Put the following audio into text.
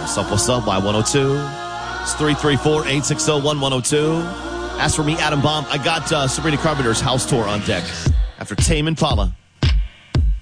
What's up, Y102. It's 334-860-1102. As for me, Adam Bomb, I got Sabrina Carpenter's house tour on deck after Tame Impala.